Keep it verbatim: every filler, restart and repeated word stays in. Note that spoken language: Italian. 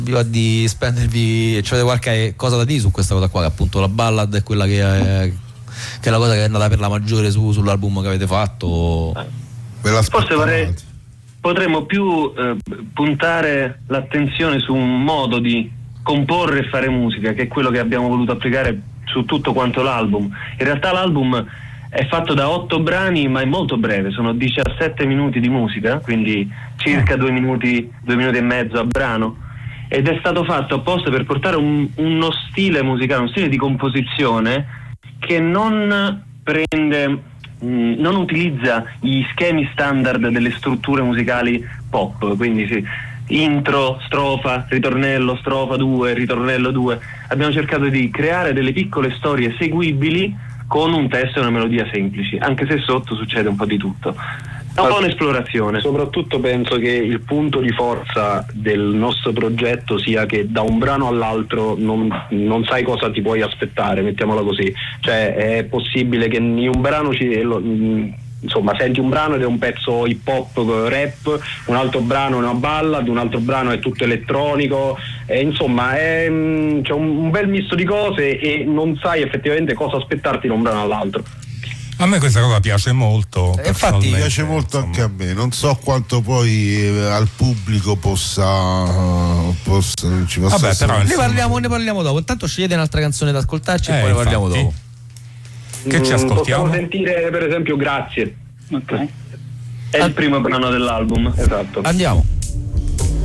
vi va di spendervi, c'avete qualche cosa da dire su questa cosa qua, che appunto la ballad è quella che è, che è la cosa che è andata per la maggiore su, sull'album che avete fatto? Forse vorrei, potremmo più eh, puntare l'attenzione su un modo di comporre e fare musica, che è quello che abbiamo voluto applicare su tutto quanto l'album. In realtà l'album è fatto da otto brani, ma è molto breve, sono diciassette minuti di musica, quindi circa due minuti, due minuti e mezzo a brano, ed è stato fatto apposta per portare un, uno stile musicale, uno stile di composizione che non prende, mh, non utilizza gli schemi standard delle strutture musicali pop, quindi sì, intro, strofa, ritornello, strofa due, ritornello due. Abbiamo cercato di creare delle piccole storie seguibili con un testo e una melodia semplici, anche se sotto succede un po' di tutto. È un po' un'esplorazione. Soprattutto penso che il punto di forza del nostro progetto sia che da un brano all'altro non, non sai cosa ti puoi aspettare, mettiamola così. Cioè è possibile che in un brano ci... insomma, senti un brano ed è un pezzo hip hop, rap, un altro brano è una ballad, un altro brano è tutto elettronico, e insomma è, c'è un, un bel misto di cose e non sai effettivamente cosa aspettarti da un brano all'altro. A me questa cosa piace molto, eh, infatti piace molto, insomma, anche a me. Non so quanto poi eh, al pubblico possa, uh, possa ci possa Vabbè, essere. però, ne parliamo, ne parliamo dopo. Intanto scegliete un'altra canzone da ascoltarci eh, e poi ne parliamo dopo. Che ci ascoltiamo? Possiamo sentire per esempio Grazie. Ok. È il primo brano dell'album. Esatto. Andiamo.